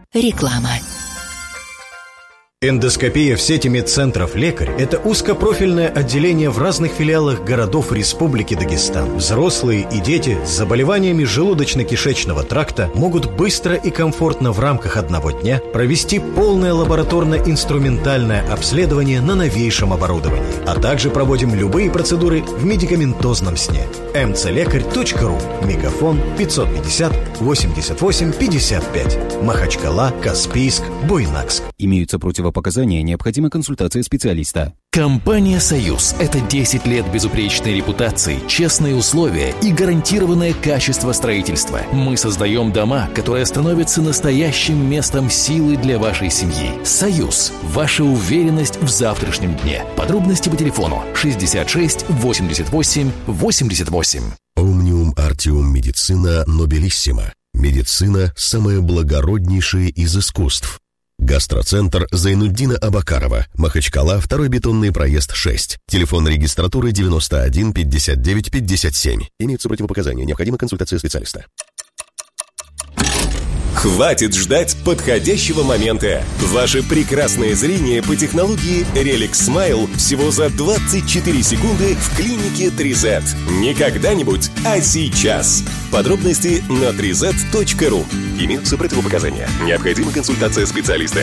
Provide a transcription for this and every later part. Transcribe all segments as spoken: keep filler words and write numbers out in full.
Реклама. Эндоскопия в сети медцентров «Лекарь» – это узкопрофильное отделение в разных филиалах городов Республики Дагестан. Взрослые и дети с заболеваниями желудочно-кишечного тракта могут быстро и комфортно в рамках одного дня провести полное лабораторно-инструментальное обследование на новейшем оборудовании. А также проводим любые процедуры в медикаментозном сне. эм цэ лекарь точка ру. Мегафон пятьсот пятьдесят восемьдесят восемь пятьдесят пять. Махачкала, Каспийск, Буйнакск. Имеются противопоказания, необходима консультация специалиста. Компания «Союз» — это десять лет безупречной репутации, честные условия и гарантированное качество строительства. Мы создаем дома, которые становятся настоящим местом силы для вашей семьи. «Союз» — ваша уверенность в завтрашнем дне. Подробности по телефону шестьдесят шесть восемьдесят восемь восемьдесят восемь. Omnium Artium Medicina Nobilissima. Медицина – самое благороднейшее из искусств. Гастроцентр Зайнуддина Абакарова, Махачкала, второй бетонный проезд шесть. Телефон регистратуры девяносто один пятьдесят девять пятьдесят семь. Имеются противопоказания, необходима консультация специалиста. Хватит ждать подходящего момента. Ваше прекрасное зрение по технологии Relic Smile всего за двадцать четыре секунды в клинике три зет. Не когда-нибудь, а сейчас. Подробности на три зет точка ру. Имеются противопоказания. Необходима консультация специалиста.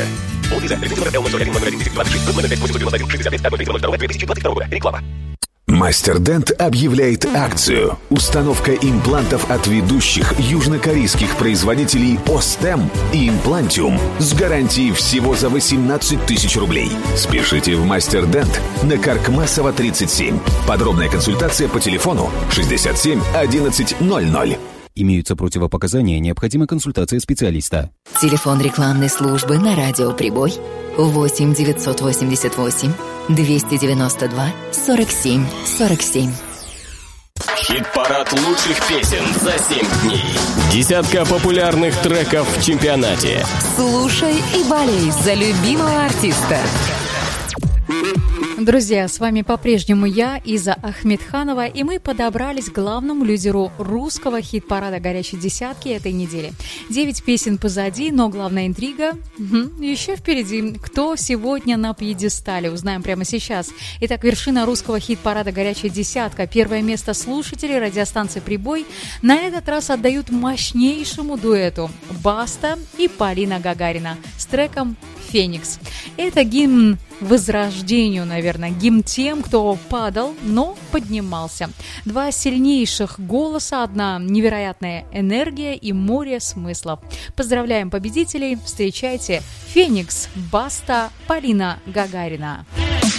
Реклама. Мастер Дент объявляет акцию. Установка имплантов от ведущих южнокорейских производителей Остем и Имплантиум с гарантией всего за восемнадцать тысяч рублей. Спешите в Мастер Дент на Каркмасова тридцать семь. Подробная консультация по телефону шестьдесят семь одиннадцать ноль ноль. Имеются противопоказания, необходима консультация специалиста. Телефон рекламной службы на радио «Прибой» восемь девятьсот восемьдесят восемь двести девяносто два сорок семь сорок семь. Хит-парад лучших песен за семь дней. Десятка популярных треков в чемпионате. Слушай и болей за любимого артиста. Друзья, с вами по-прежнему я, Иза Ахмедханова, и мы подобрались к главному лидеру русского хит-парада «Горячей десятки» этой недели. Девять песен позади, но главная интрига угу, еще впереди. Кто сегодня на пьедестале, узнаем прямо сейчас. Итак, вершина русского хит-парада «Горячая десятка». Первое место слушатели радиостанции «Прибой» на этот раз отдают мощнейшему дуэту Баста и Полина Гагарина с треком «Феникс». Это гимн возрождению, наверное, гимн тем, кто падал, но поднимался. Два сильнейших голоса, одна невероятная энергия и море смыслов. Поздравляем победителей, встречайте «Феникс», Баста, Полина Гагарина.